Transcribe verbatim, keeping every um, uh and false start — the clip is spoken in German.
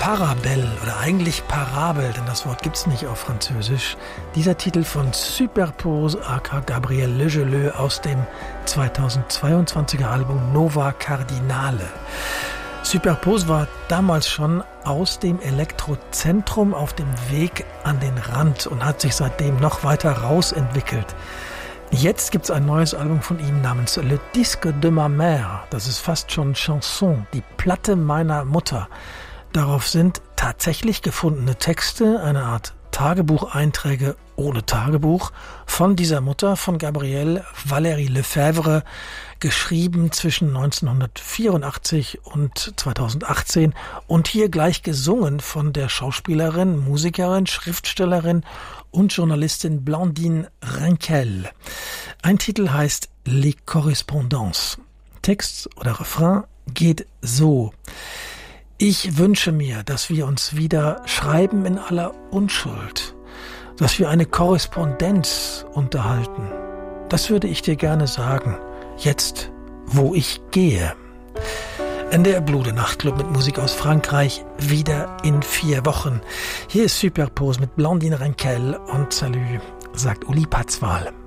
Parabelle oder eigentlich Parabel, denn das Wort gibt's nicht auf Französisch. Dieser Titel von Superpose aka Gabriel Legeleu aus dem zweitausendzweiundzwanziger Album Nova Cardinale. Superpose war damals schon aus dem Elektrozentrum auf dem Weg an den Rand und hat sich seitdem noch weiter rausentwickelt. Jetzt gibt's ein neues Album von ihm namens Le Disque de ma Mère. Das ist fast schon Chanson, die Platte meiner Mutter. Darauf sind tatsächlich gefundene Texte, eine Art Tagebucheinträge ohne Tagebuch von dieser Mutter, von Gabrielle Valérie Lefebvre, geschrieben zwischen neunzehnhundertvierundachtzig und zweitausendachtzehn und hier gleich gesungen von der Schauspielerin, Musikerin, Schriftstellerin und Journalistin Blandine Rinkel. Ein Titel heißt Les Correspondances. Text oder Refrain geht so: Ich wünsche mir, dass wir uns wieder schreiben in aller Unschuld, dass wir eine Korrespondenz unterhalten. Das würde ich dir gerne sagen, jetzt, wo ich gehe. N D R Blue, der Nachtclub mit Musik aus Frankreich, wieder in vier Wochen. Hier ist Superpose mit Blandine Rinkel und Salü, sagt Uli Patzwal.